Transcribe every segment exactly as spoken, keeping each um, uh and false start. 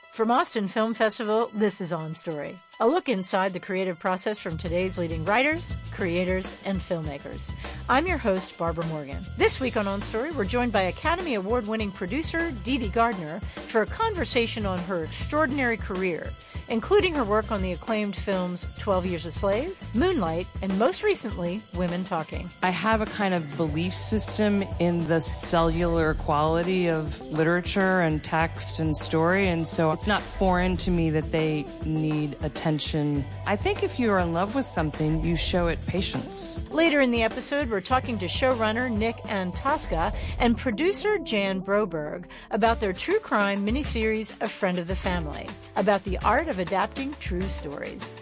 From Austin Film Festival, this is On Story, a look inside the creative process from today's leading writers, creators, and filmmakers. I'm your host, Barbara Morgan. This week on On Story, we're joined by Academy Award-winning producer Dee Dee Gardner for a conversation on her extraordinary career, including her work on the acclaimed films twelve Years a Slave, Moonlight, and most recently, Women Talking. I have a kind of belief system in the cellular quality of literature and text and story, and so it's not foreign to me that they need attention. I think if you are in love with something, you show it patience. Later in the episode, we're talking to showrunner Nick Antosca and producer Jan Broberg about their true crime miniseries, A Friend of the Family, about the art of adapting true stories.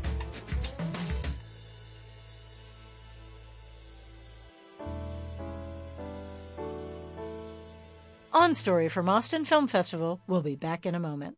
On Story from Austin Film Festival. We'll be back in a moment.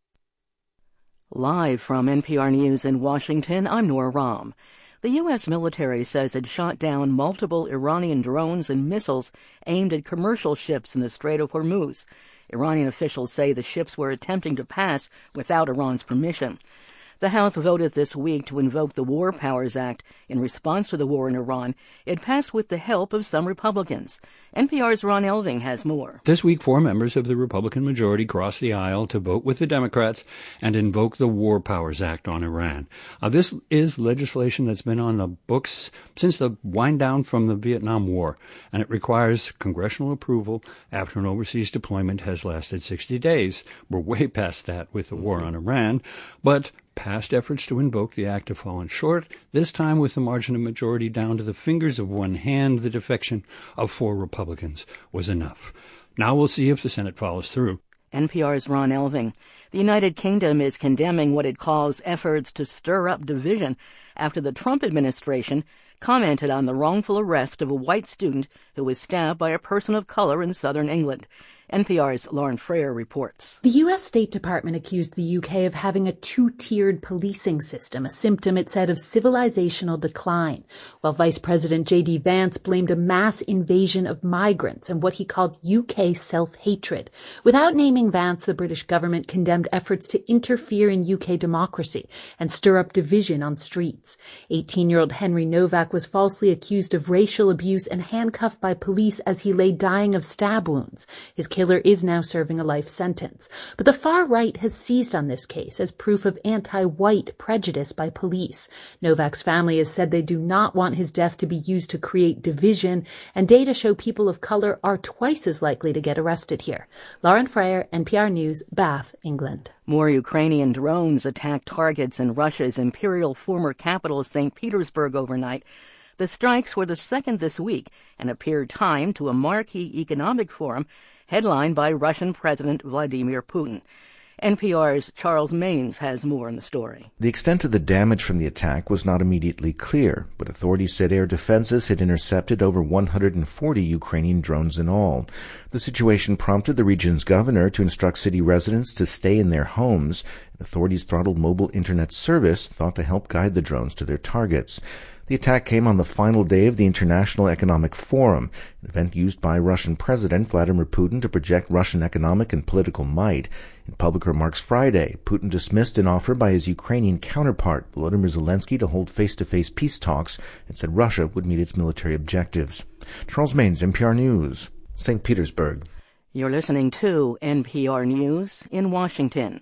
Live from N P R News in Washington, I'm Nora Rahm. The U S military says it shot down multiple Iranian drones and missiles aimed at commercial ships in the Strait of Hormuz. Iranian officials say the ships were attempting to pass without Iran's permission. The House voted this week to invoke the War Powers Act in response to the war in Iran. It passed with the help of some Republicans. N P R's Ron Elving has more. This week, four members of the Republican majority crossed the aisle to vote with the Democrats and invoke the War Powers Act on Iran. Uh, this is legislation that's been on the books since the wind down from the Vietnam War, and it requires congressional approval after an overseas deployment has lasted sixty days. We're way past that with the war on Iran, but past efforts to invoke the act have fallen short, this time with the margin of majority down to the fingers of one hand. The defection of four Republicans was enough. Now we'll see if the Senate follows through. N P R's Ron Elving. The United Kingdom is condemning what it calls efforts to stir up division after the Trump administration commented on the wrongful arrest of a white student who was stabbed by a person of color in southern England. N P R's Lauren Frayer reports. The U S State Department accused the U K of having a two-tiered policing system, a symptom, it said, of civilizational decline, while Vice President J D Vance blamed a mass invasion of migrants and what he called U K self-hatred. Without naming Vance, the British government condemned efforts to interfere in U K democracy and stir up division on streets. eighteen-year-old Henry Novak was falsely accused of racial abuse and handcuffed by police as he lay dying of stab wounds. His killer is now serving a life sentence. But the far right has seized on this case as proof of anti-white prejudice by police. Novak's family has said they do not want his death to be used to create division, and data show people of color are twice as likely to get arrested here. Lauren Frayer, N P R News, Bath, England. More Ukrainian drones attacked targets in Russia's imperial former capital, Saint Petersburg, overnight. The strikes were the second this week and appear timed to a marquee economic forum headlined by Russian President Vladimir Putin. N P R's Charles Maines has more on the story. The extent of the damage from the attack was not immediately clear, but authorities said air defenses had intercepted over one hundred forty Ukrainian drones in all. The situation prompted the region's governor to instruct city residents to stay in their homes. Authorities throttled mobile internet service, thought to help guide the drones to their targets. The attack came on the final day of the International Economic Forum, an event used by Russian President Vladimir Putin to project Russian economic and political might. In public remarks Friday, Putin dismissed an offer by his Ukrainian counterpart, Volodymyr Zelensky, to hold face-to-face peace talks and said Russia would meet its military objectives. Charles Maines, N P R News, Saint Petersburg. You're listening to N P R News in Washington.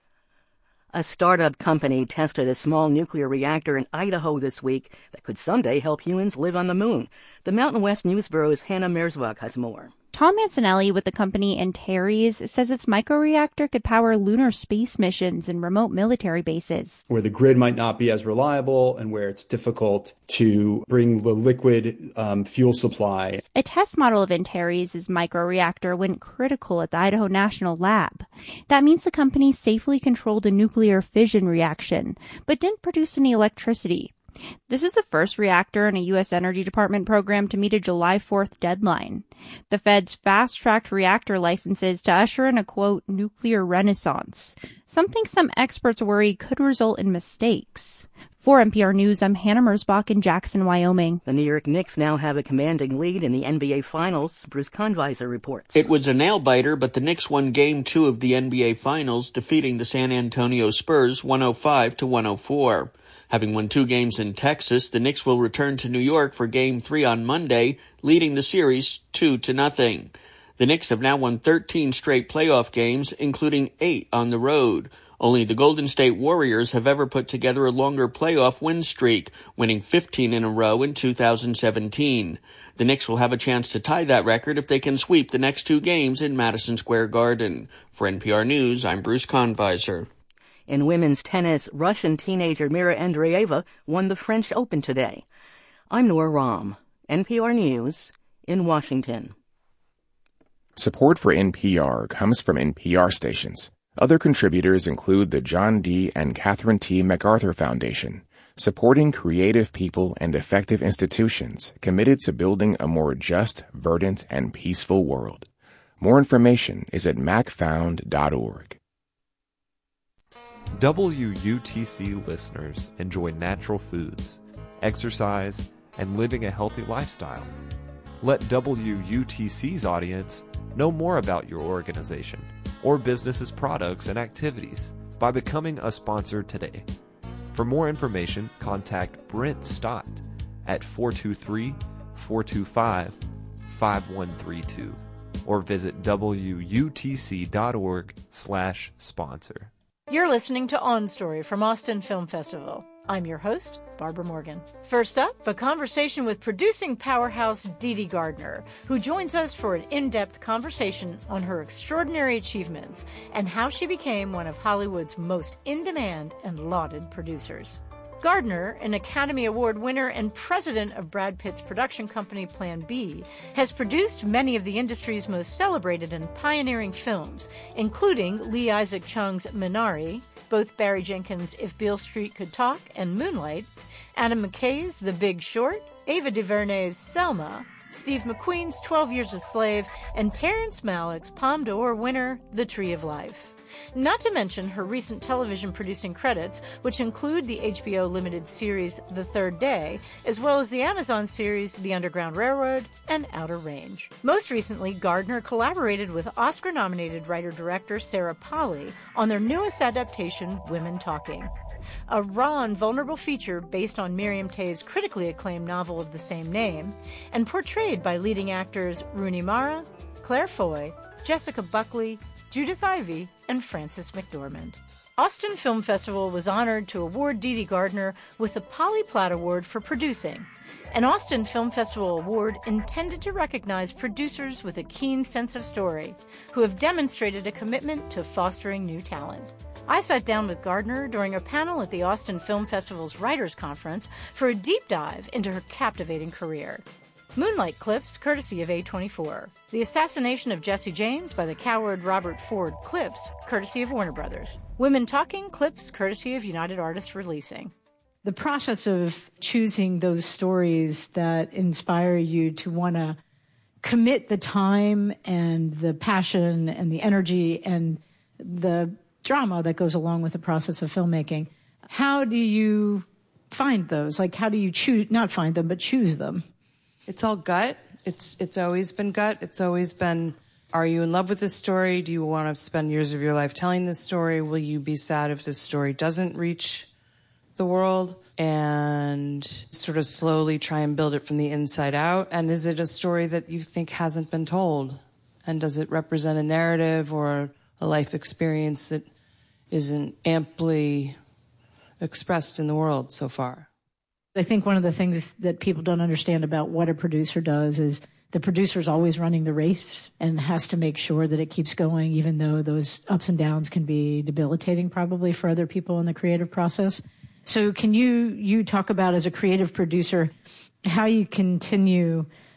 A startup company tested a small nuclear reactor in Idaho this week that could someday help humans live on the moon. The Mountain West News Bureau's Hannah Merzwak has more. Tom Mancinelli with the company Antares says its microreactor could power lunar space missions and remote military bases. Where the grid might not be as reliable and where it's difficult to bring the liquid um, fuel supply. A test model of Antares' microreactor went critical at the Idaho National Lab. That means the company safely controlled a nuclear fission reaction, but didn't produce any electricity. This is the first reactor in a U S Energy Department program to meet a July fourth deadline. The Fed's fast-tracked reactor licenses to usher in a, quote, nuclear renaissance, something some experts worry could result in mistakes. For N P R News, I'm Hannah Merzbach in Jackson, Wyoming. The New York Knicks now have a commanding lead in the N B A Finals. Bruce Conviser reports. It was a nail-biter, but the Knicks won Game two of the N B A Finals, defeating the San Antonio Spurs one oh five to one oh four. Having won two games in Texas, the Knicks will return to New York for Game three on Monday, leading the series two to nothing. The Knicks have now won thirteen straight playoff games, including eight on the road. Only the Golden State Warriors have ever put together a longer playoff win streak, winning fifteen in a row in two thousand seventeen. The Knicks will have a chance to tie that record if they can sweep the next two games in Madison Square Garden. For N P R News, I'm Bruce Conviser. In women's tennis, Russian teenager Mira Andreeva won the French Open today. I'm Nora Rahm, N P R News in Washington. Support for N P R comes from N P R stations. Other contributors include the John D. and Catherine T. MacArthur Foundation, supporting creative people and effective institutions committed to building a more just, verdant, and peaceful world. More information is at mac found dot org. W U T C listeners enjoy natural foods, exercise, and living a healthy lifestyle. Let W U T C's audience know more about your organization or business's products and activities by becoming a sponsor today. For more information, contact Brent Stott at four two three, four two five, five one three two or visit W U T C dot org slash sponsor. You're listening to On Story from Austin Film Festival. I'm your host, Barbara Morgan. First up, a conversation with producing powerhouse Dee Dee Gardner, who joins us for an in-depth conversation on her extraordinary achievements and how she became one of Hollywood's most in-demand and lauded producers. Gardner, an Academy Award winner and president of Brad Pitt's production company Plan B, has produced many of the industry's most celebrated and pioneering films, including Lee Isaac Chung's Minari, both Barry Jenkins' If Beale Street Could Talk and Moonlight, Adam McKay's The Big Short, Ava DuVernay's Selma, Steve McQueen's twelve Years a Slave, and Terrence Malick's Palme d'Or winner, The Tree of Life. Not to mention her recent television producing credits, which include the H B O limited series The Third Day, as well as the Amazon series The Underground Railroad and Outer Range. Most recently, Gardner collaborated with Oscar-nominated writer-director Sarah Polley on their newest adaptation, Women Talking, a raw and vulnerable feature based on Miriam Tay's critically acclaimed novel of the same name, and portrayed by leading actors Rooney Mara, Claire Foy, Jessica Buckley, Judith Ivey, and Frances McDormand. Austin Film Festival was honored to award Dee Dee Gardner with the Polly Platt Award for producing, an Austin Film Festival award intended to recognize producers with a keen sense of story who have demonstrated a commitment to fostering new talent. I sat down with Gardner during a panel at the Austin Film Festival's Writers' Conference for a deep dive into her captivating career. Moonlight clips, courtesy of A twenty-four. The Assassination of Jesse James by the coward Robert Ford clips, courtesy of Warner Brothers. Women Talking clips, courtesy of United Artists Releasing. The process of choosing those stories that inspire you to want to commit the time and the passion and the energy and the drama that goes along with the process of filmmaking. How do you find those? Like, how do you choose, not find them, but choose them? It's all gut. It's it's always been gut. It's always been, are you in love with this story? Do you want to spend years of your life telling this story? Will you be sad if this story doesn't reach the world? And sort of slowly try and build it from the inside out. And is it a story that you think hasn't been told? And does it represent a narrative or a life experience that isn't amply expressed in the world so far? I think one of the things that people don't understand about what a producer does is the producer is always running the race and has to make sure that it keeps going, even though those ups and downs can be debilitating probably for other people in the creative process. So can you, you talk about, as a creative producer, how you continue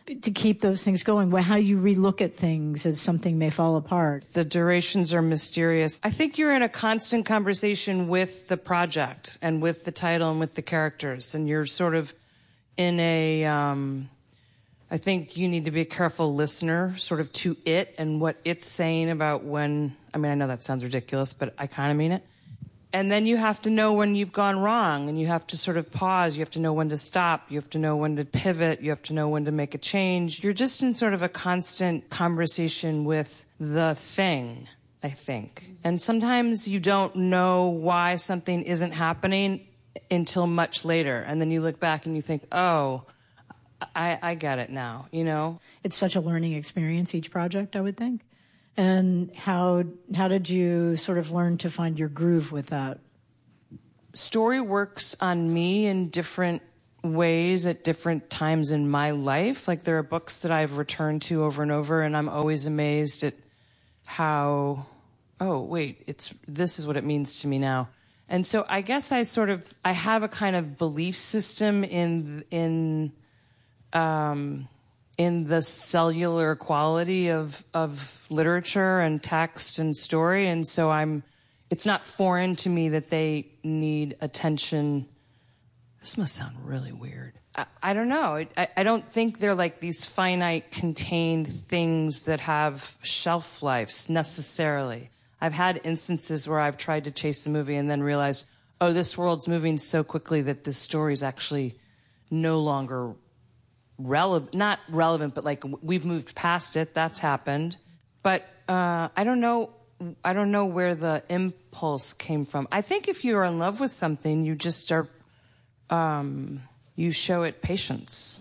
to keep those things going? Well, how you relook at things as something may fall apart. The durations are mysterious. I think you're in a constant conversation with the project and with the title and with the characters, and you're sort of in a, um, I think you need to be a careful listener sort of to it and what it's saying about when, I mean, I know that sounds ridiculous, but I kind of mean it. And then you have to know when you've gone wrong, and you have to sort of pause. You have to know when to stop. You have to know when to pivot. You have to know when to make a change. You're just in sort of a constant conversation with the thing, I think. And sometimes you don't know why something isn't happening until much later. And then you look back and you think, oh, I, I get it now, you know? It's such a learning experience, each project, I would think. And how how did you sort of learn to find your groove with that? Story works on me in different ways at different times in my life. Like, there are books that I've returned to over and over, and I'm always amazed at how, oh, wait, it's this is what it means to me now. And so I guess I sort of, I have a kind of belief system in, in, um, in the cellular quality of, of literature and text and story. And so I'm, it's not foreign to me that they need attention. This must sound really weird. I, I don't know. I, I don't think they're like these finite contained things that have shelf lives necessarily. I've had instances where I've tried to chase a movie and then realized, oh, this world's moving so quickly that this story's actually no longer relevant, not relevant, but like we've moved past it. That's happened. But uh, I don't know. I don't know where the impulse came from. I think if you're in love with something, you just are, um, you show it patience.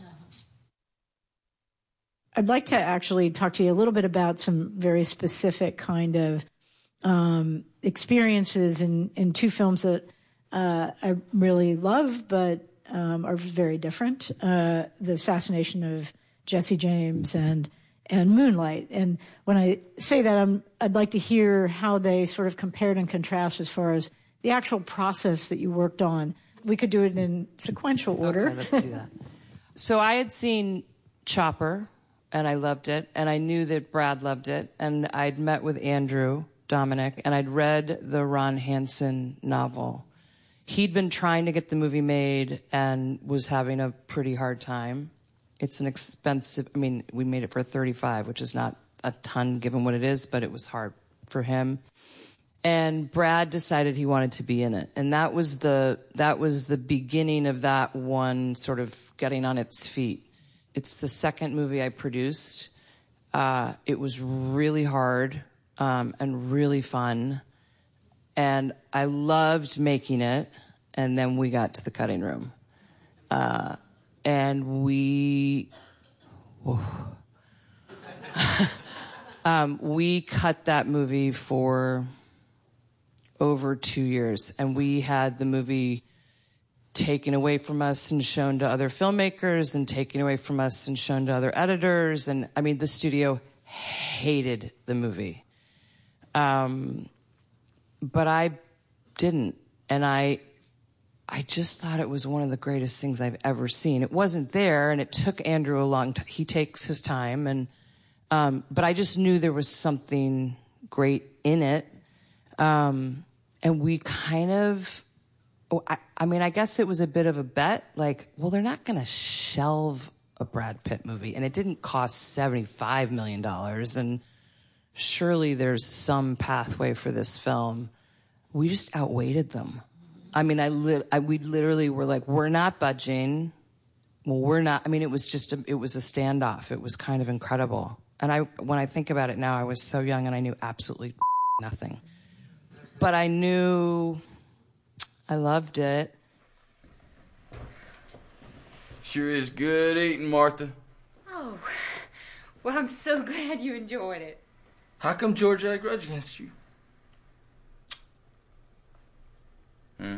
I'd like to actually talk to you a little bit about some very specific kind of um, experiences in, in two films that uh, I really love, but Um, are very different. Uh, the assassination of Jesse James and and Moonlight. And when I say that, I'm, I'd like to hear how they sort of compared and contrast as far as the actual process that you worked on. We could do it in sequential order. Okay, let's do that. So I had seen Chopper, and I loved it, and I knew that Brad loved it, and I'd met with Andrew Dominic, and I'd read the Ron Hansen novel. He'd been trying to get the movie made and was having a pretty hard time. It's an expensive, I mean, we made it for thirty-five, which is not a ton given what it is, but it was hard for him. And Brad decided he wanted to be in it. And that was the, that was the beginning of that one sort of getting on its feet. It's the second movie I produced. Uh, it was really hard, um, and really fun. And I loved making it, and then we got to the cutting room. Uh, and we... um, we cut that movie for over two years, and we had the movie taken away from us and shown to other filmmakers, and taken away from us and shown to other editors. And, I mean, the studio hated the movie. Um... But I didn't, and I I just thought it was one of the greatest things I've ever seen. It wasn't there, and it took Andrew a long time. He takes his time, and um, but I just knew there was something great in it. Um, and we kind of, oh, I, I mean, I guess it was a bit of a bet, like, well, they're not going to shelve a Brad Pitt movie, and it didn't cost seventy-five million dollars, and surely there's some pathway for this film. We just outweighted them. I mean, I, li- I we literally were like, we're not budging. Well, we're not. I mean, it was just a, it was a standoff. It was kind of incredible. And I, when I think about it now, I was so young and I knew absolutely nothing. But I knew I loved it. Sure is good eating, Martha. Oh, well, I'm so glad you enjoyed it. How come George had a grudge against you? Hmm?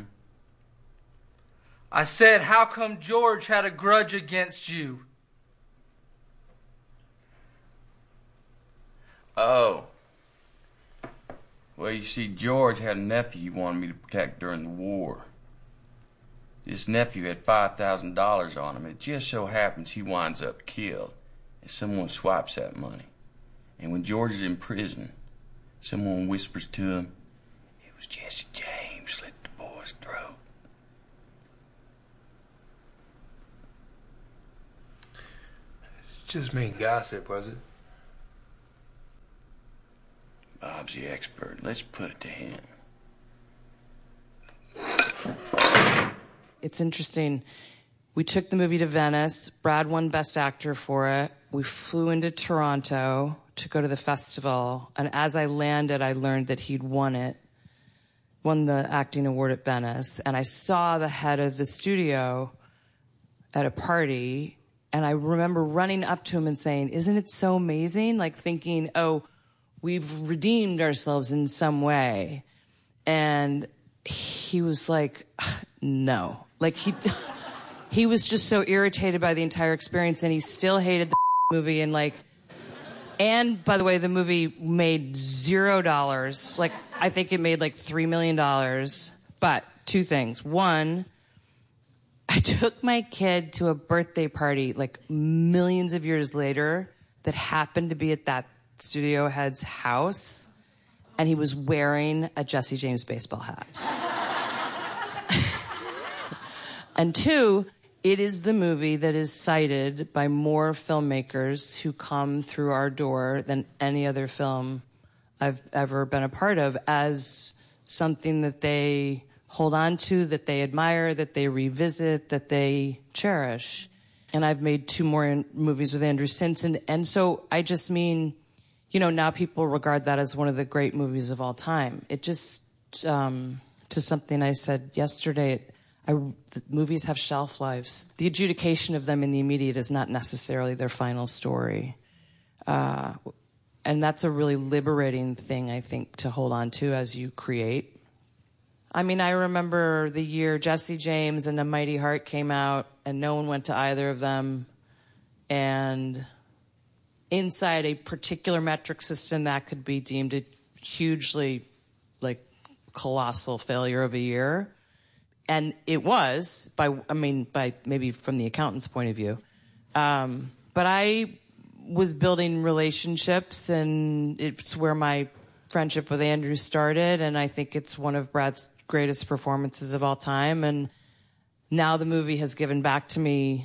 I said, how come George had a grudge against you? Oh. Well, you see, George had a nephew he wanted me to protect during the war. This nephew had five thousand dollars on him. It just so happens he winds up killed. and someone swipes that money. And when George is in prison, someone whispers to him, "It was Jesse James slit the boy's throat." It's just mean gossip, was it? Bob's the expert. Let's put it to him. It's interesting. We took the movie to Venice. Brad won Best Actor for it. We flew into Toronto to go to the festival. And as I landed, I learned that he'd won it, won the acting award at Venice. And I saw the head of the studio at a party. And I remember running up to him and saying, "Isn't it so amazing?" Like thinking, oh, we've redeemed ourselves in some way. And he was like, no. Like he he was just so irritated by the entire experience, and he still hated the movie. And like, and by the way, the movie made zero dollars. Like, I think it made like three million dollars. But two things. One, I took my kid to a birthday party like millions of years later that happened to be at that studio head's house, and he was wearing a Jesse James baseball hat. And two, it is the movie that is cited by more filmmakers who come through our door than any other film I've ever been a part of as something that they hold on to, that they admire, that they revisit, that they cherish. And I've made two more in- movies with Andrew since. And, and so I just mean, you know, now people regard that as one of the great movies of all time. It just, um, to something I said yesterday, it, I, the movies have shelf lives. The adjudication of them in the immediate is not necessarily their final story. Uh, and that's a really liberating thing, I think, to hold on to as you create. I mean, I remember the year Jesse James and A Mighty Heart came out, and no one went to either of them. And inside a particular metric system, that could be deemed a hugely, like, colossal failure of a year. And it was, by I mean, by maybe from the accountant's point of view. Um, but I was building relationships, and it's where my friendship with Andrew started, and I think it's one of Brad's greatest performances of all time. And now the movie has given back to me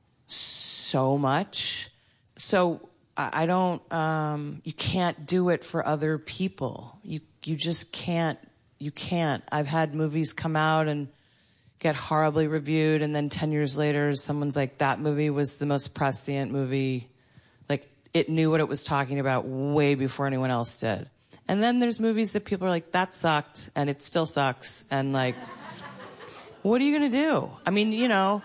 so much. So I, I don't, um, you can't do it for other people. You you just can't, you can't. I've had movies come out and get horribly reviewed, and then ten years later, someone's like, that movie was the most prescient movie. Like, it knew what it was talking about way before anyone else did. And then there's movies that people are like, that sucked, and it still sucks. And like, what are you going to do? I mean, you know,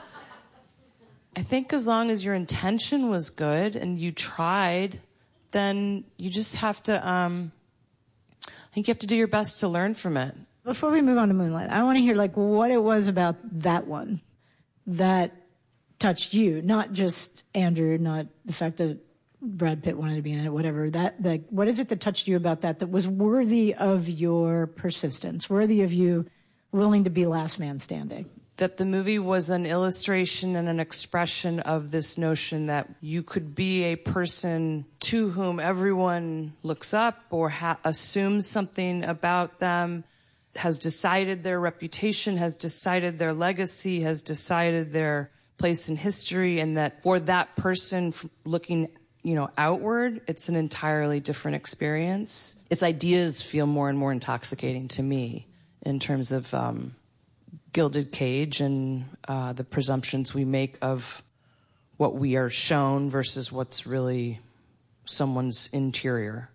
I think as long as your intention was good and you tried, then you just have to, um, I think you have to do your best to learn from it. Before we move on to Moonlight, I want to hear like what it was about that one that touched you, not just Andrew, not the fact that Brad Pitt wanted to be in it, whatever. That, like, what is it that touched you about that that was worthy of your persistence, worthy of you willing to be last man standing? That the movie was an illustration and an expression of this notion that you could be a person to whom everyone looks up or ha- assumes something about them, has decided their reputation, has decided their legacy, has decided their place in history, and that for that person looking, you know, outward, it's an entirely different experience. Its ideas feel more and more intoxicating to me in terms of um, Gilded Cage and uh, the presumptions we make of what we are shown versus what's really someone's interior.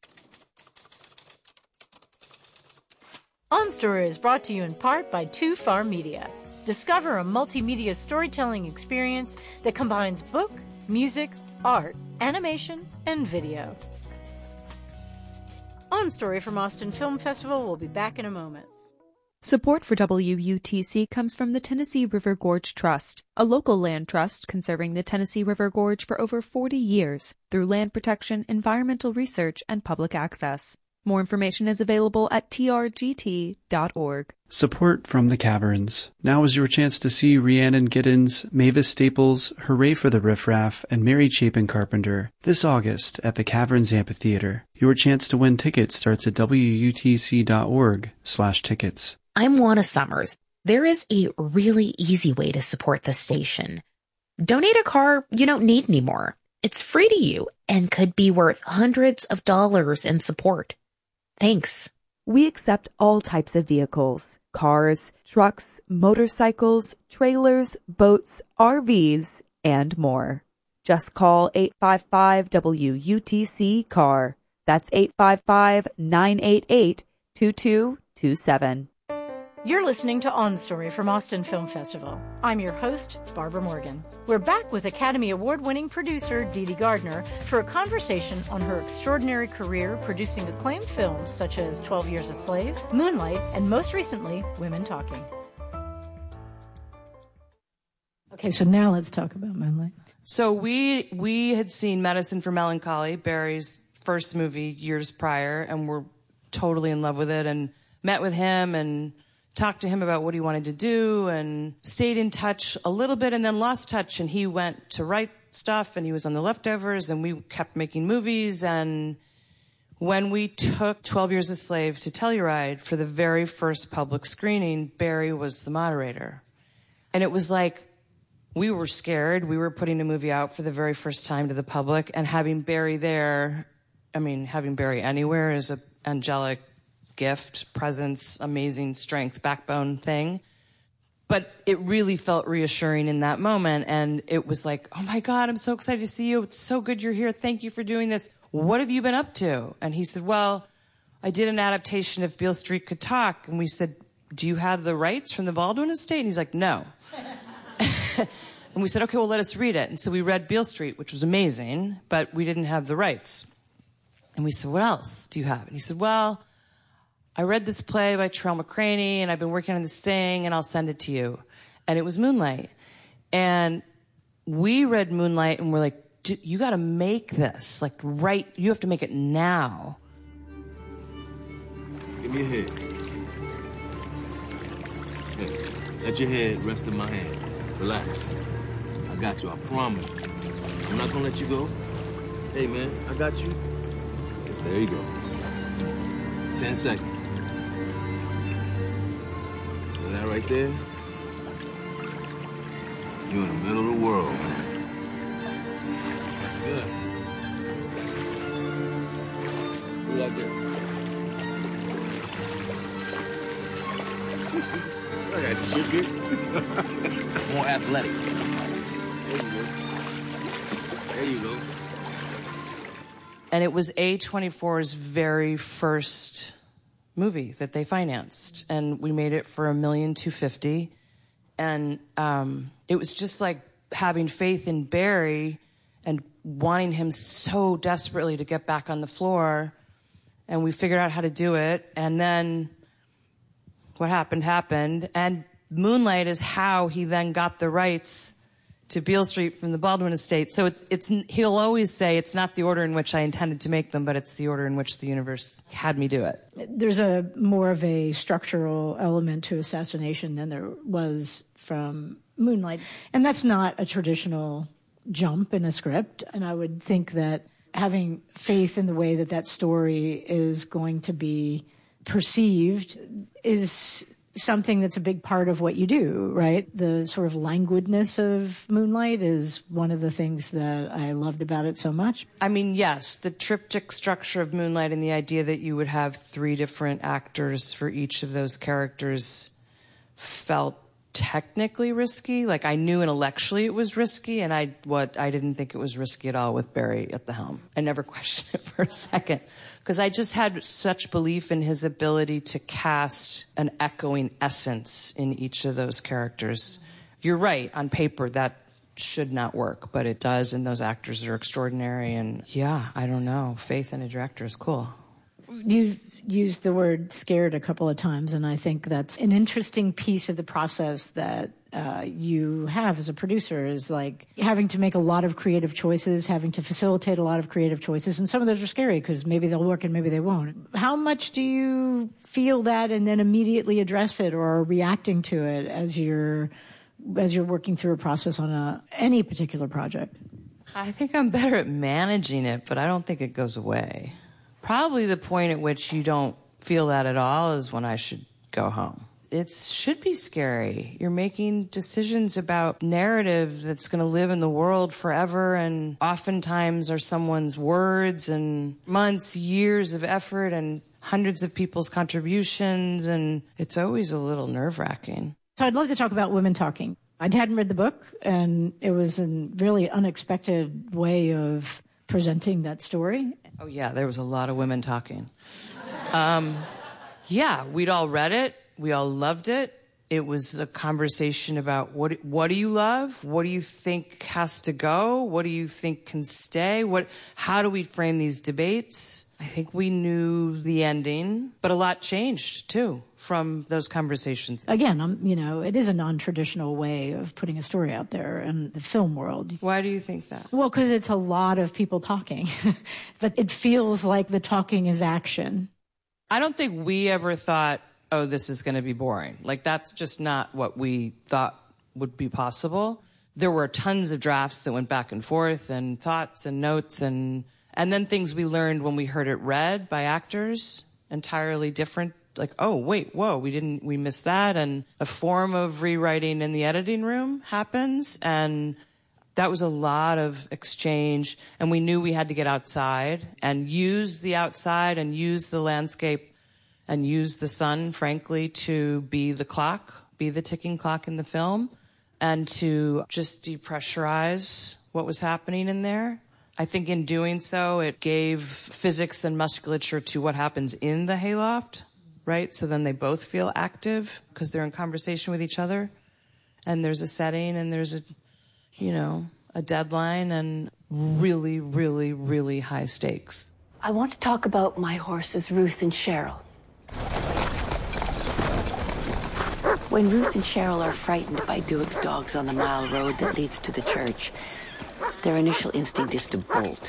On Story is brought to you in part by Too Far Media. Discover a multimedia storytelling experience that combines book, music, art, animation, and video. On Story from Austin Film Festival will be back in a moment. Support for W U T C comes from the Tennessee River Gorge Trust, a local land trust conserving the Tennessee River Gorge for over forty years through land protection, environmental research, and public access. More information is available at t r g t dot org. Support from the Caverns. Now is your chance to see Rhiannon Giddens, Mavis Staples, Hooray for the Riff Raff, and Mary Chapin Carpenter this August at the Caverns Amphitheater. Your chance to win tickets starts at w u t c dot org slash tickets. I'm Juana Summers. There is a really easy way to support the station. Donate a car you don't need anymore. It's free to you and could be worth hundreds of dollars in support. Thanks. We accept all types of vehicles, cars, trucks, motorcycles, trailers, boats, R Vs, and more. Just call eight five five W U T C C A R. That's eight five five, nine eight eight, two two two seven. You're listening to On Story from Austin Film Festival. I'm your host, Barbara Morgan. We're back with Academy Award-winning producer Dee Dee Gardner for a conversation on her extraordinary career producing acclaimed films such as twelve Years a Slave, Moonlight, and most recently, Women Talking. Okay, so now let's talk about Moonlight. So we we had seen Medicine for Melancholy, Barry's first movie, years prior, and were totally in love with it, and met with him and talked to him about what he wanted to do, and stayed in touch a little bit and then lost touch, and he went to write stuff and he was on The Leftovers, and we kept making movies. And when we took twelve Years a Slave to Telluride for the very first public screening, Barry was the moderator. And it was like, we were scared. We were putting a movie out for the very first time to the public, and having Barry there, I mean, having Barry anywhere is an angelic gift, presence, amazing strength, backbone thing. But it really felt reassuring in that moment. And it was like, oh my God, I'm so excited to see you. It's so good you're here. Thank you for doing this. What have you been up to? And he said, well, I did an adaptation of Beale Street Could Talk. And we said, do you have the rights from the Baldwin estate? And he's like, no. And we said, okay, well, let us read it. And so we read Beale Street, which was amazing, but we didn't have the rights. And we said, what else do you have? And he said, well, I read this play by Terrell McCraney, and I've been working on this thing, and I'll send it to you. And it was Moonlight. And we read Moonlight, and we're like, you got to make this. Like, right, you have to make it now. Give me your head. Hey, let your head rest in my hand. Relax. I got you, I promise. I'm not going to let you go. Hey, man, I got you. There you go. Ten seconds. And that right there, you're in the middle of the world, man. That's good. You like that? I got chicken. More athletic. There you go. There you go. And it was A twenty-four's very first movie that they financed. And we made it for a million two fifty. And um, it was just like having faith in Barry and wanting him so desperately to get back on the floor. And we figured out how to do it. And then what happened, happened. And Moonlight is how he then got the rights to Beale Street from the Baldwin estate. So it, it's he'll always say it's not the order in which I intended to make them, but it's the order in which the universe had me do it. There's a more of a structural element to Assassination than there was from Moonlight. And that's not a traditional jump in a script. And I would think that having faith in the way that that story is going to be perceived is something that's a big part of what you do, right? The sort of languidness of Moonlight is one of the things that I loved about it so much. I mean, yes, the triptych structure of Moonlight and the idea that you would have three different actors for each of those characters felt technically risky. Like, I knew intellectually it was risky, and I what I didn't think it was risky at all with Barry at the helm. I never questioned it for a second, because I just had such belief in his ability to cast an echoing essence in each of those characters. You're right, on paper that should not work, but it does, and those actors are extraordinary. And yeah, I don't know, faith in a director is cool. You've used the word scared a couple of times, and I think that's an interesting piece of the process that uh, you have as a producer, is like having to make a lot of creative choices, having to facilitate a lot of creative choices, and some of those are scary because maybe they'll work and maybe they won't. How much do you feel that and then immediately address it or are reacting to it as you're as you're working through a process on a any particular project? I think I'm better at managing it, but I don't think it goes away. Probably the point at which you don't feel that at all is when I should go home. It should be scary. You're making decisions about narrative that's going to live in the world forever, and oftentimes are someone's words and months, years of effort and hundreds of people's contributions, and it's always a little nerve-wracking. So I'd love to talk about Women Talking. I hadn't read the book, and it was a really unexpected way of presenting that story. Oh, yeah, there was a lot of women talking. Um, yeah, we'd all read it. We all loved it. It was a conversation about what what do you love? What do you think has to go? What do you think can stay? What? How do we frame these debates? I think we knew the ending, but a lot changed, too, from those conversations. Again, um, you know, it is a non-traditional way of putting a story out there in the film world. Why do you think that? Well, because it's a lot of people talking, but it feels like the talking is action. I don't think we ever thought, oh, this is going to be boring. Like, that's just not what we thought would be possible. There were tons of drafts that went back and forth, and thoughts and notes, and and then things we learned when we heard it read by actors, entirely different. Like, oh, wait, whoa, we didn't, we missed that. And a form of rewriting in the editing room happens. And that was a lot of exchange. And we knew we had to get outside and use the outside and use the landscape and use the sun, frankly, to be the clock, be the ticking clock in the film, and to just depressurize what was happening in there. I think in doing so, it gave physics and musculature to what happens in the hayloft, right? So then they both feel active because they're in conversation with each other. And there's a setting and there's a, you know, a deadline and really, really, really high stakes. I want to talk about my horses, Ruth and Cheryl. When Ruth and Cheryl are frightened by Duick's dogs on the mile road that leads to the church, their initial instinct is to bolt.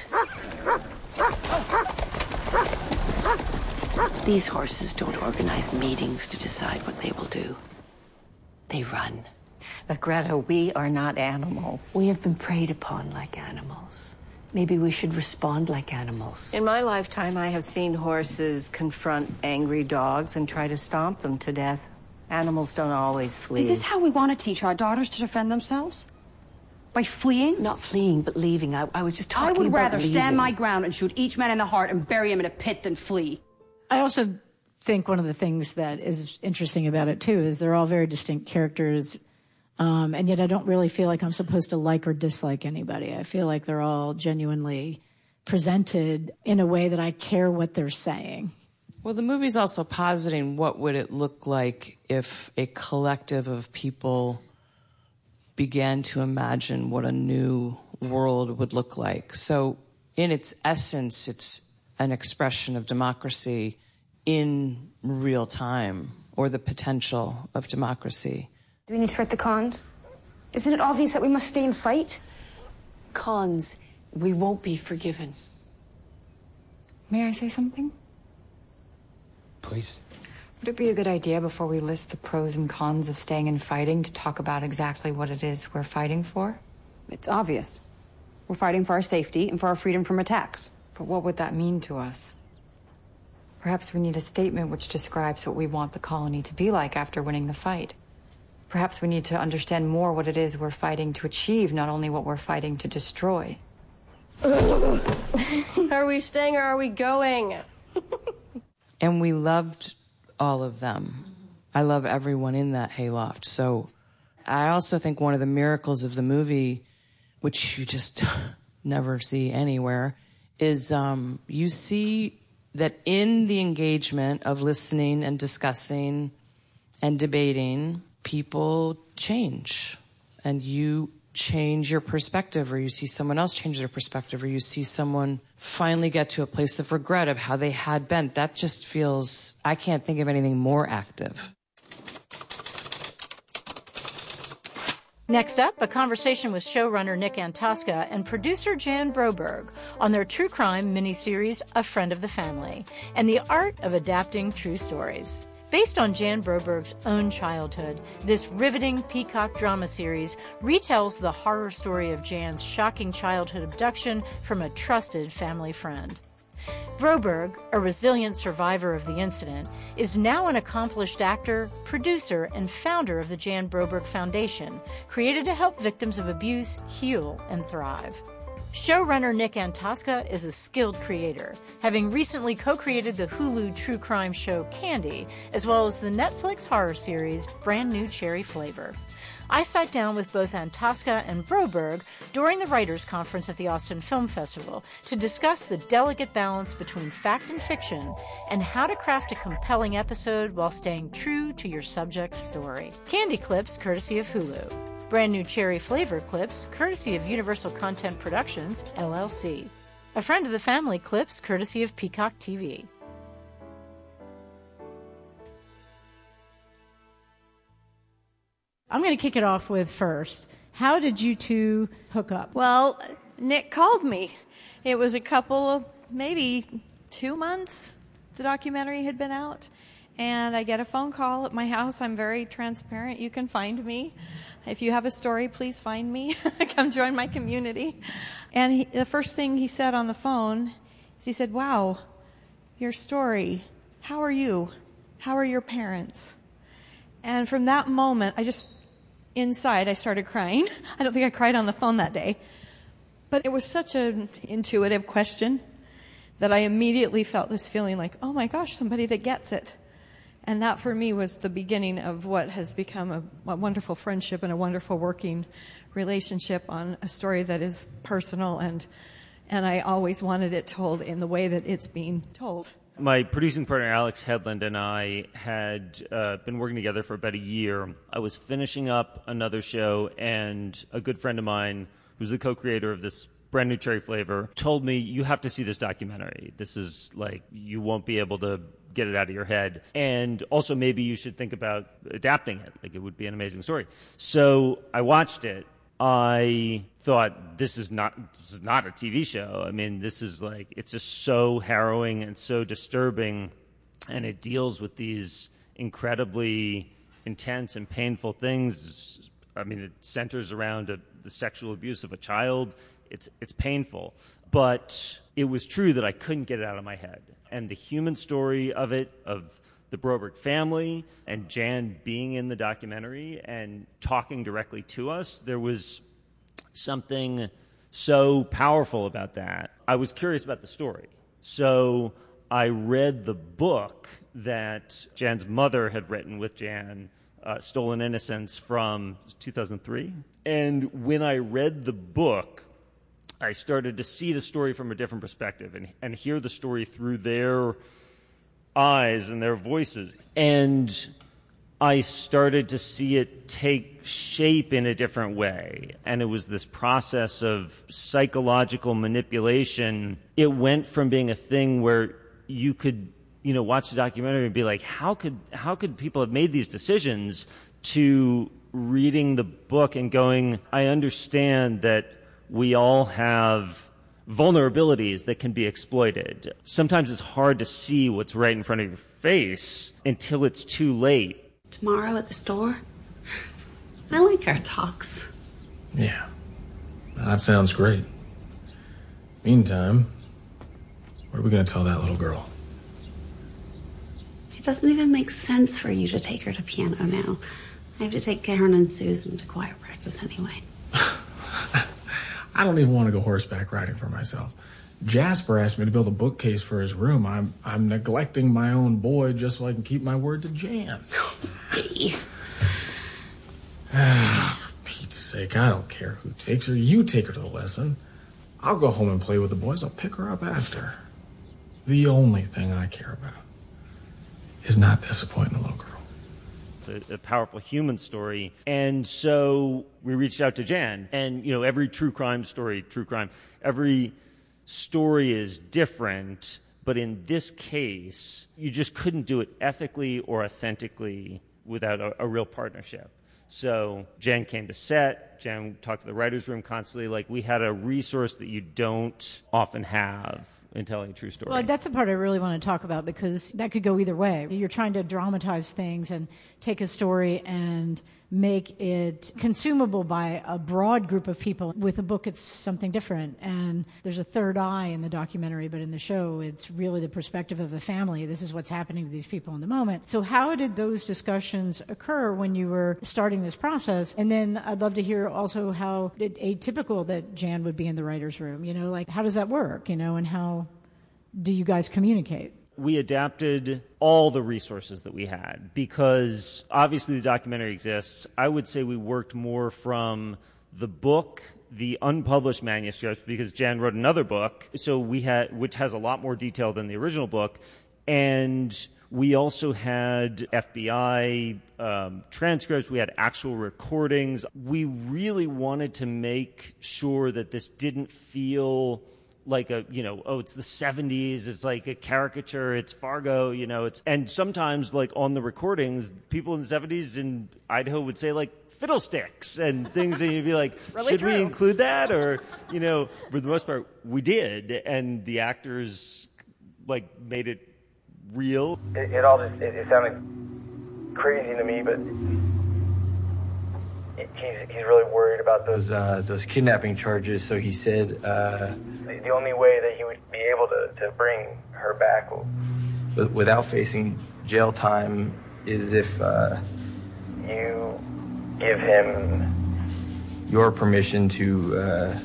These horses don't organize meetings to decide what they will do. They run. But Greta, we are not animals. We have been preyed upon like animals. Maybe we should respond like animals. In my lifetime, I have seen horses confront angry dogs and try to stomp them to death. Animals don't always flee. Is this how we want to teach our daughters to defend themselves? By fleeing? Not fleeing, but leaving. I, I was just talking about I would rather leaving. stand my ground and shoot each man in the heart and bury him in a pit than flee. I also think one of the things that is interesting about it, too, is they're all very distinct characters. Um, and yet I don't really feel like I'm supposed to like or dislike anybody. I feel like they're all genuinely presented in a way that I care what they're saying. Well, the movie's also positing what would it look like if a collective of people began to imagine what a new world would look like. So in its essence, it's an expression of democracy in real time, or the potential of democracy. Do we need to write the cons? Isn't it obvious that we must stay and fight? Cons, we won't be forgiven. May I say something? Please. Would it be a good idea before we list the pros and cons of staying and fighting to talk about exactly what it is we're fighting for? It's obvious. We're fighting for our safety and for our freedom from attacks. But what would that mean to us? Perhaps we need a statement which describes what we want the colony to be like after winning the fight. Perhaps we need to understand more what it is we're fighting to achieve, not only what we're fighting to destroy. Are we staying or are we going? And we loved all of them. I love everyone in that hayloft. So I also think one of the miracles of the movie, which you just never see anywhere, is um, you see that in the engagement of listening and discussing and debating, people change. And you change your perspective, or you see someone else change their perspective, or you see someone finally get to a place of regret of how they had been. That just feels, I can't think of anything more active. Next up, a conversation with showrunner Nick Antosca and producer Jan Broberg on their true crime miniseries, A Friend of the Family, and the art of adapting true stories. Based on Jan Broberg's own childhood, this riveting Peacock drama series retells the horror story of Jan's shocking childhood abduction from a trusted family friend. Broberg, a resilient survivor of the incident, is now an accomplished actor, producer, and founder of the Jan Broberg Foundation, created to help victims of abuse heal and thrive. Showrunner Nick Antosca is a skilled creator, having recently co-created the Hulu true crime show Candy, as well as the Netflix horror series Brand New Cherry Flavor. I sat down with both Antosca and Broberg during the Writers' Conference at the Austin Film Festival to discuss the delicate balance between fact and fiction and how to craft a compelling episode while staying true to your subject's story. Candy clips courtesy of Hulu. Brand New Cherry Flavor clips courtesy of Universal Content Productions, L L C. A Friend of the Family clips courtesy of Peacock T V. I'm going to kick it off with first. How did you two hook up? Well, Nick called me. It was a couple of, maybe two months the documentary had been out. And I get a phone call at my house. I'm very transparent. You can find me. If you have a story, please find me. Come join my community. And he, the first thing he said on the phone is he said, wow, your story. How are you? How are your parents? And from that moment, I just, inside, I started crying. I don't think I cried on the phone that day. But it was such an intuitive question that I immediately felt this feeling like, oh my gosh, somebody that gets it. And that for me was the beginning of what has become a, a wonderful friendship and a wonderful working relationship on a story that is personal, and and I always wanted it told in the way that it's being told. My producing partner, Alex Hedlund, and I had uh, been working together for about a year. I was finishing up another show, and a good friend of mine, who's the co-creator of this Brand New Cherry Flavor, told me, you have to see this documentary. This is like, you won't be able to get it out of your head. And also maybe you should think about adapting it. Like, it would be an amazing story. So I watched it. I thought, this is not this is not a T V show. I mean, this is like, it's just so harrowing and so disturbing, and it deals with these incredibly intense and painful things. I mean, it centers around a, the sexual abuse of a child. It's it's painful, but it was true that I couldn't get it out of my head. And the human story of it, of the Broberg family, and Jan being in the documentary and talking directly to us, there was something so powerful about that. I was curious about the story. So I read the book that Jan's mother had written with Jan, uh, Stolen Innocence, from two thousand three. And when I read the book, I started to see the story from a different perspective and, and hear the story through their eyes and their voices. And I started to see it take shape in a different way. And it was this process of psychological manipulation. It went from being a thing where you could, you know, watch the documentary and be like, how could, how could people have made these decisions, to reading the book and going, I understand that we all have vulnerabilities that can be exploited. Sometimes it's hard to see what's right in front of your face until it's too late. Tomorrow at the store? I like our talks. Yeah, that sounds great. Meantime, what are we going to tell that little girl? It doesn't even make sense for you to take her to piano now. I have to take Karen and Susan to choir practice anyway. I don't even want to go horseback riding for myself. Jasper asked me to build a bookcase for his room. I'm I'm neglecting my own boy just so I can keep my word to Jan. Hey. Ah, for Pete's sake, I don't care who takes her. You take her to the lesson. I'll go home and play with the boys. I'll pick her up after. The only thing I care about is not disappointing the little girl. It's a, a powerful human story. And so we reached out to Jan. And, you know, every true crime story, true crime, every story is different. But in this case, you just couldn't do it ethically or authentically without a, a real partnership. So Jan came to set. Jan talked to the writer's room constantly. Like, we had a resource that you don't often have in telling a true story. Well, that's the part I really want to talk about, because that could go either way. You're trying to dramatize things and take a story and make it consumable by a broad group of people. With a book, it's something different. And there's a third eye in the documentary, but in the show, it's really the perspective of the family. This is what's happening to these people in the moment. So how did those discussions occur when you were starting this process? And then I'd love to hear also how atypical that Jan would be in the writer's room. You know, like, how does that work? You know, and how do you guys communicate? We adapted all the resources that we had because obviously the documentary exists. I would say we worked more from the book, the unpublished manuscripts, because Jan wrote another book, so we had, which has a lot more detail than the original book, and we also had F B I um, transcripts. We had actual recordings. We really wanted to make sure that this didn't feel like a, you know, oh, it's the seventies, it's like a caricature, it's Fargo, you know, it's, and sometimes, like, on the recordings, people in the seventies in Idaho would say, like, fiddlesticks and things, and you'd be like, really should true. we include that? Or, you know, for the most part, we did, and the actors, like, made it real. It, it all just, it, it sounded crazy to me, but it, he's, he's really worried about those, uh, those kidnapping charges, so he said, uh, the, the only way that he would be able to, to bring her back without facing jail time is if uh, you give him your permission to uh,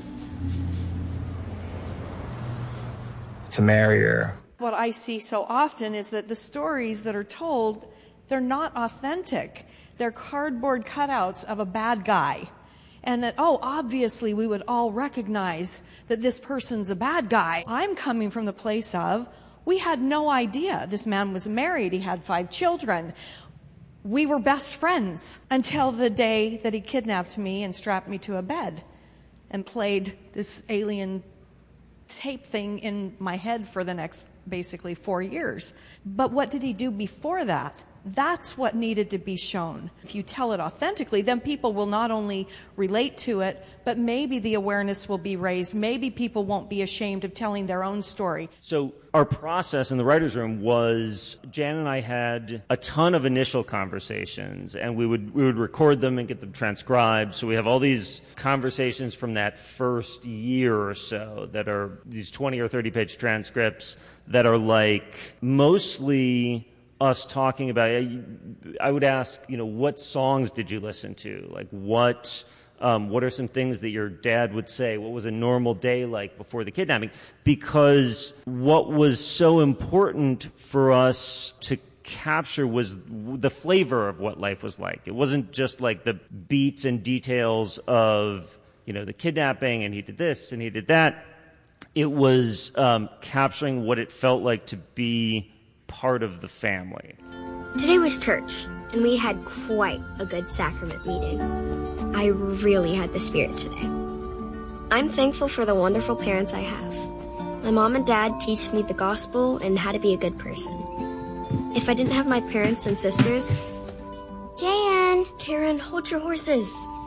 to marry her. What I see so often is that the stories that are told, they're not authentic. They're cardboard cutouts of a bad guy. And that, oh, obviously we would all recognize that this person's a bad guy. I'm coming from the place of, we had no idea this man was married. He had five children. We were best friends until the day that he kidnapped me and strapped me to a bed and played this alien tape thing in my head for the next basically four years. But what did he do before that? That's what needed to be shown. If you tell it authentically, then people will not only relate to it, but maybe the awareness will be raised. Maybe people won't be ashamed of telling their own story. So our process in the writer's room was Jan and I had a ton of initial conversations, and we would we would record them and get them transcribed. So we have all these conversations from that first year or so that are these twenty or thirty page transcripts that are like mostly us talking about, I would ask, you know, what songs did you listen to? Like, what um, what are some things that your dad would say? What was a normal day like before the kidnapping? Because what was so important for us to capture was the flavor of what life was like. It wasn't just like the beats and details of, you know, the kidnapping and he did this and he did that. It was um, capturing what it felt like to be part of the family. Today was church, and we had quite a good sacrament meeting. I really had the spirit today. I'm thankful for the wonderful parents I have. My mom and dad teach me the gospel and how to be a good person. If I didn't have my parents and sisters... Jan! Karen, hold your horses.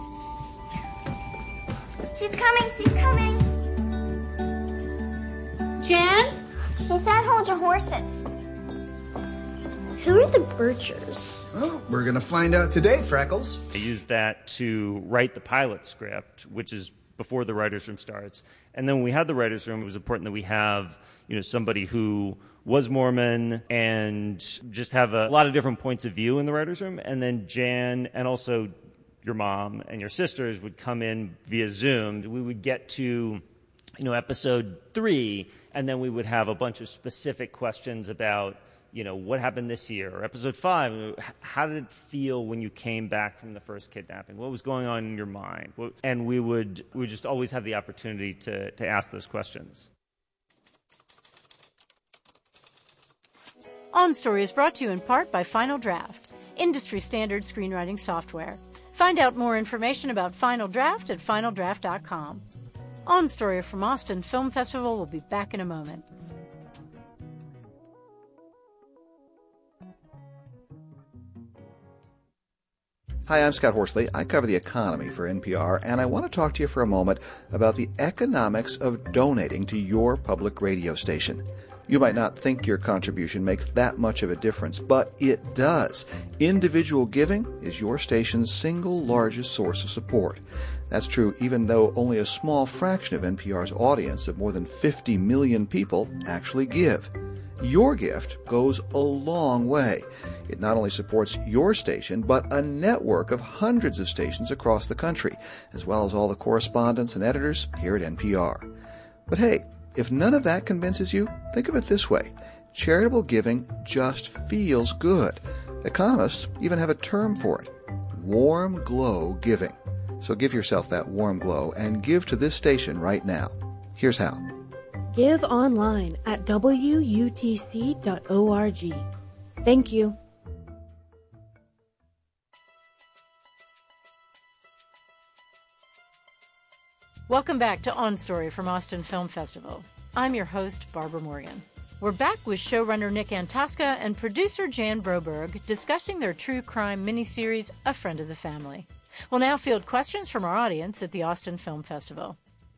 She's coming, she's coming. Jan? She said hold your horses. Who are the Birchers? Oh, we're going to find out today, Freckles. I used that to write the pilot script, which is before the writer's room starts. And then when we had the writer's room, it was important that we have, you know, somebody who was Mormon and just have a lot of different points of view in the writer's room. And then Jan and also your mom and your sisters would come in via Zoom. We would get to, you know, episode three, and then we would have a bunch of specific questions about, you know, what happened this year, or episode five, how did it feel when you came back from the first kidnapping? What was going on in your mind? And we would we would just always have the opportunity to, to ask those questions. On Story is brought to you in part by Final Draft. industry standard screenwriting software. Find out more information about Final Draft at final draft dot com. On Story from Austin Film Festival will be back in a moment. Hi, I'm Scott Horsley. I cover the economy for N P R, and I want to talk to you for a moment about the economics of donating to your public radio station. You might not think your contribution makes that much of a difference, but it does. Individual giving is your station's single largest source of support. That's true even though only a small fraction of N P R's audience of more than fifty million people actually give. Your gift goes a long way. It not only supports your station, but a network of hundreds of stations across the country, as well as all the correspondents and editors here at N P R. But hey, if none of that convinces you, think of it this way. Charitable giving just feels good. Economists even have a term for it: warm glow giving. So give yourself that warm glow and give to this station right now. Here's how. Give online at W U T C dot org. Thank you. Welcome back to On Story from Austin Film Festival. I'm your host, Barbara Morgan. We're back with showrunner Nick Antosca and producer Jan Broberg discussing their true crime miniseries, A Friend of the Family. We'll now field questions from our audience at the Austin Film Festival.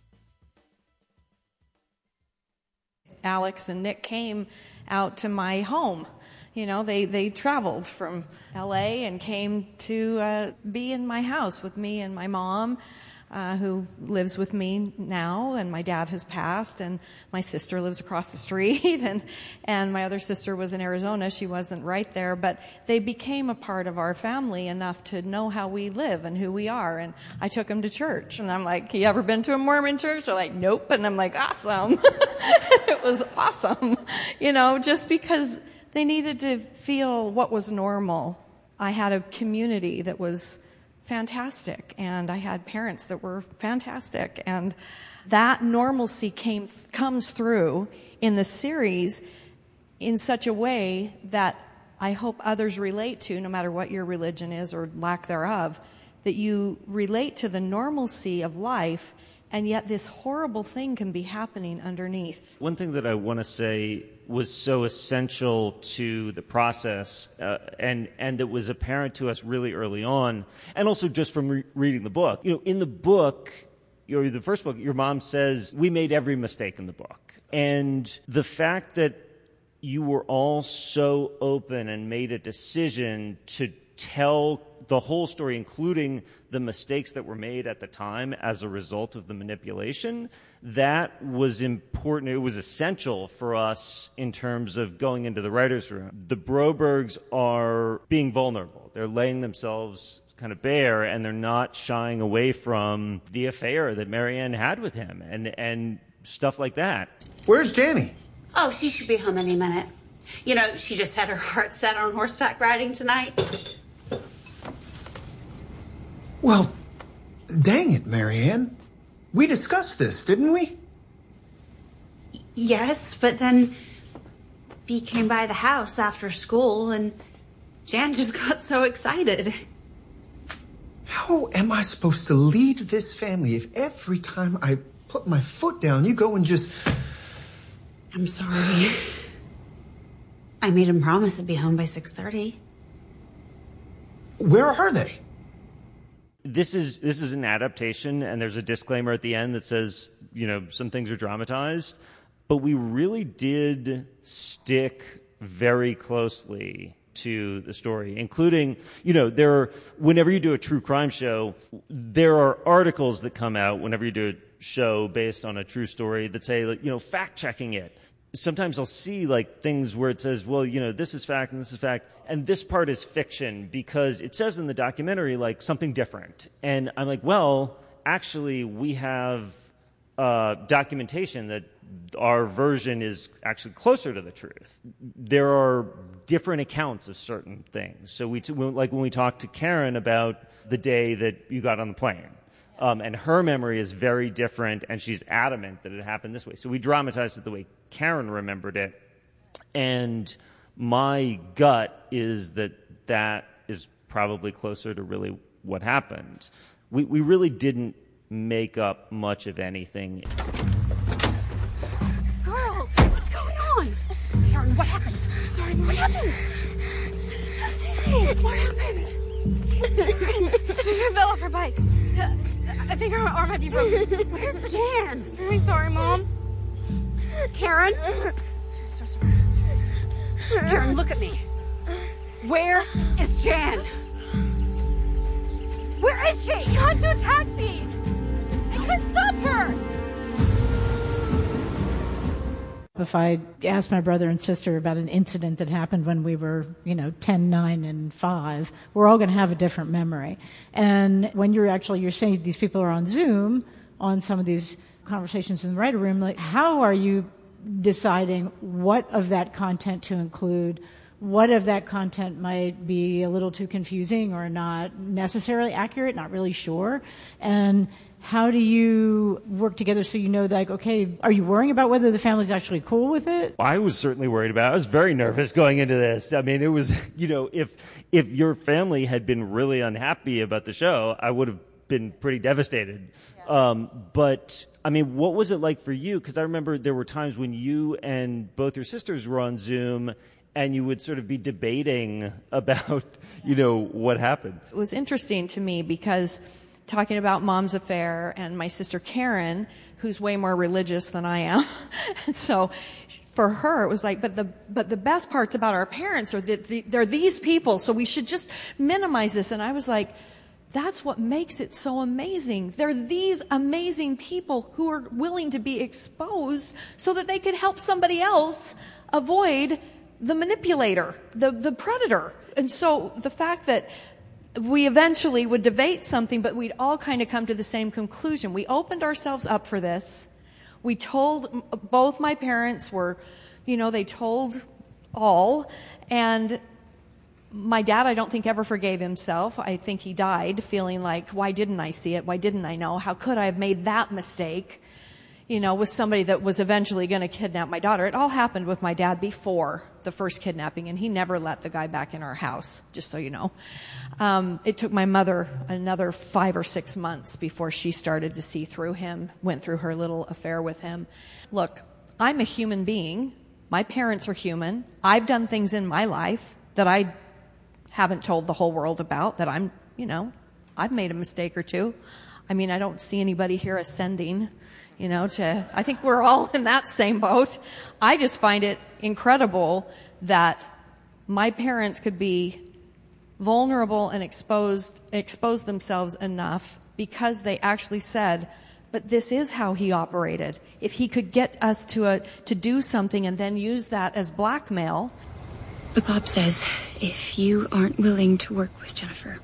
Alex and Nick came out to my home. You know, they, they traveled from L A and came to uh, be in my house with me and my mom, uh, who lives with me now, and my dad has passed, and my sister lives across the street, and, and my other sister was in Arizona. She wasn't right there, but they became a part of our family enough to know how we live and who we are. And I took them to church, and I'm like, you ever been to a Mormon church? They're like, nope. And I'm like, awesome. It was awesome, you know, just because they needed to feel what was normal. I had a community that was fantastic, and I had parents that were fantastic, and that normalcy came comes through in the series in such a way that I hope others relate to, no matter what your religion is or lack thereof, that you relate to the normalcy of life, and yet this horrible thing can be happening underneath. One thing that I want to say was so essential to the process, uh, and and that was apparent to us really early on, and also just from re- reading the book. You know, in the book, or the first book, your mom says, we made every mistake in the book. And the fact that you were all so open and made a decision to tell the whole story, including the mistakes that were made at the time as a result of the manipulation, that was important. It was essential for us in terms of going into the writer's room. The Brobergs are being vulnerable. They're laying themselves kind of bare, and they're not shying away from the affair that Marianne had with him and, and stuff like that. Where's Danny? Oh, she should be home any minute. You know, she just had her heart set on horseback riding tonight. Well, dang it, Marianne. We discussed this, didn't we? Yes, but then B came by the house after school, and Jan just got so excited. How am I supposed to lead this family if every time I put my foot down, you go and just... I'm sorry. I made him promise I'd be home by six thirty. Where are they? This is this is an adaptation, and there's a disclaimer at the end that says, you know, some things are dramatized, but we really did stick very closely to the story, including, you know, there are, whenever you do a true crime show, there are articles that come out whenever you do a show based on a true story that say, like, you know, fact checking it. Sometimes I'll see like things where it says, well, you know, this is fact and this is fact, and this part is fiction because it says in the documentary like something different. And I'm like, well, actually we have uh, documentation that our version is actually closer to the truth. There are different accounts of certain things. So we, t- like when we talked to Karen about the day that you got on the plane, um, and her memory is very different, and she's adamant that it happened this way. So we dramatized it the way Karen remembered it, and my gut is that that is probably closer to really what happened. We we really didn't make up much of anything. Girls, what's going on? Karen, what happened? Sorry, what happened? Hey, what happened? She fell off her bike. I think her arm might be broken. Where's Jan? Very sorry, Mom. Karen? So sorry. Karen, look at me. Where is Jan? Where is she? She got into a taxi. I can't stop her. If I asked my brother and sister about an incident that happened when we were, you know, ten, nine, and five, we're all going to have a different memory. And when you're actually, you're saying these people are on Zoom, on some of these conversations in the writer room, like, how are you deciding what of that content to include? What of that content might be a little too confusing or not necessarily accurate, not really sure? And how do you work together so you know, like, okay, are you worrying about whether the family's actually cool with it? I was certainly worried about it. I was very nervous going into this. I mean, it was, you know, if if your family had been really unhappy about the show, I would have been pretty devastated. Yeah. Um, but, I mean, what was it like for you? Because I remember there were times when you and both your sisters were on Zoom and you would sort of be debating about, you know, what happened. It was interesting to me because talking about Mom's affair and my sister Karen, who's way more religious than I am. And so for her, it was like, but the, but the best parts about our parents are that the, they're these people, so we should just minimize this. And I was like, that's what makes it so amazing. They're these amazing people who are willing to be exposed so that they could help somebody else avoid the manipulator, the, the predator. And so the fact that we eventually would debate something, but we'd all kind of come to the same conclusion. We opened ourselves up for this. We told, both my parents were, you know, they told all. And my dad, I don't think, ever forgave himself. I think he died feeling like, why didn't I see it? Why didn't I know? How could I have made that mistake? You know, with somebody that was eventually going to kidnap my daughter. It all happened with my dad before the first kidnapping, and he never let the guy back in our house, just so you know. Um, it took my mother another five or six months before she started to see through him, went through her little affair with him. Look, I'm a human being. My parents are human. I've done things in my life that I haven't told the whole world about, that I'm, you know, I've made a mistake or two. I mean, I don't see anybody here ascending, you know, to, I think we're all in that same boat. I just find it incredible that my parents could be vulnerable and exposed, expose themselves enough because they actually said, but this is how he operated. If he could get us to a, to do something and then use that as blackmail. But Bob says, if you aren't willing to work with Jennifer,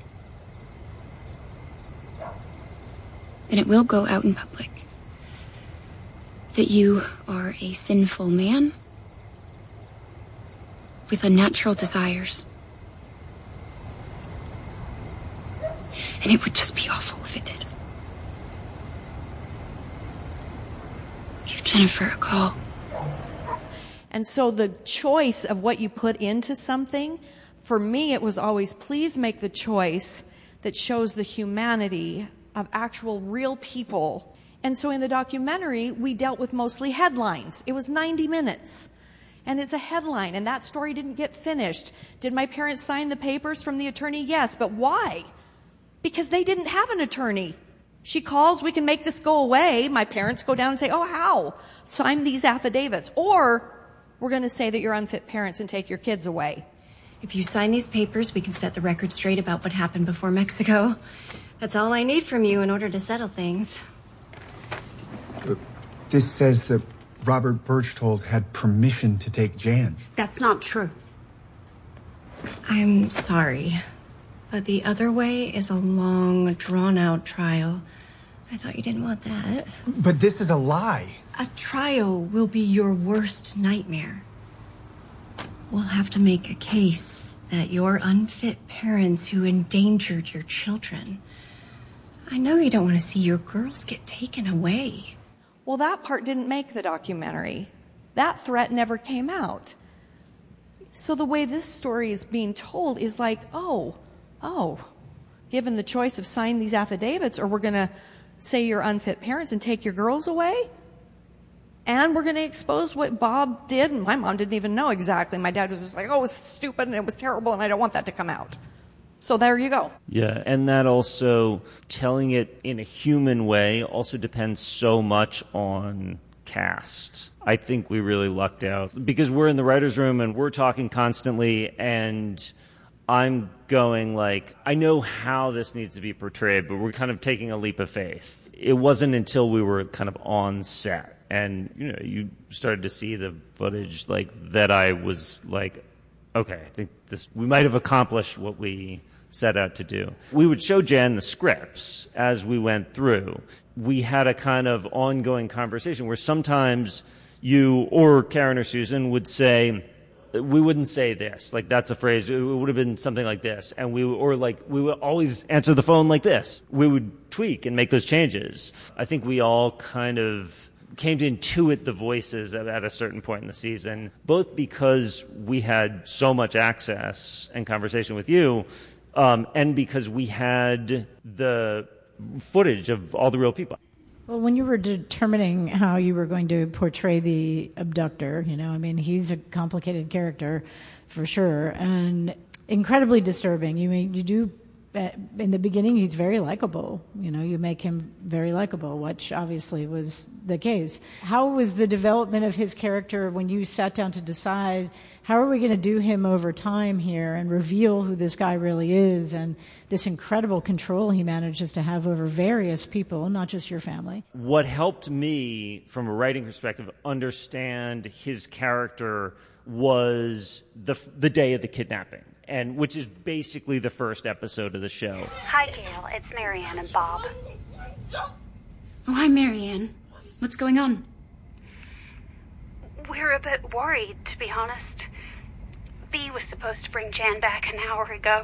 then it will go out in public that you are a sinful man with unnatural desires. And it would just be awful if it did. Give Jennifer a call. And so the choice of what you put into something, for me, it was always, please make the choice that shows the humanity of actual real people. And so in the documentary, we dealt with mostly headlines. It was ninety minutes. And it's a headline, and that story didn't get finished. Did my parents sign the papers from the attorney? Yes. But why? Because they didn't have an attorney. She calls, we can make this go away. My parents go down and say, oh, how? Sign these affidavits. Or we're going to say that you're unfit parents and take your kids away. If you sign these papers, we can set the record straight about what happened before Mexico. That's all I need from you in order to settle things. This says that Robert Berchtold had permission to take Jan. That's not true. I'm sorry, but the other way is a long, drawn-out trial. I thought you didn't want that. But this is a lie. A trial will be your worst nightmare. We'll have to make a case that you're unfit parents who endangered your children. I know you don't want to see your girls get taken away. Well, that part didn't make the documentary. That threat never came out. So the way this story is being told is like, oh, oh, given the choice of sign these affidavits, or we're going to say you're unfit parents and take your girls away, and we're going to expose what Bob did. And my mom didn't even know exactly. My dad was just like, oh, it was stupid and it was terrible and I don't want that to come out. So there you go. Yeah, and that also, telling it in a human way also depends so much on cast. I think we really lucked out because we're in the writer's room and we're talking constantly, and I'm going like, I know how this needs to be portrayed, but we're kind of taking a leap of faith. It wasn't until we were kind of on set and, you know, you started to see the footage like that I was like, okay, I think this, we might have accomplished what we set out to do. We would show Jan the scripts as we went through. We had a kind of ongoing conversation where sometimes you or Karen or Susan would say, we wouldn't say this, like that's a phrase, it would have been something like this, and we or like we would always answer the phone like this. We would tweak and make those changes. I think we all kind of came to intuit the voices at a certain point in the season, both because we had so much access and conversation with you, um, and because we had the footage of all the real people. Well, when you were determining how you were going to portray the abductor, you know, I mean, he's a complicated character for sure, and incredibly disturbing. You mean you do, in the beginning, he's very likable. You know, you make him very likable, which obviously was the case. How was the development of his character when you sat down to decide, how are we going to do him over time here and reveal who this guy really is and this incredible control he manages to have over various people, not just your family? What helped me, from a writing perspective, understand his character was the the day of the kidnapping, and which is basically the first episode of the show. Hi, Gail. It's Marianne and Bob. Oh, hi, Marianne. What's going on? We're a bit worried, to be honest. Bee was supposed to bring Jan back an hour ago.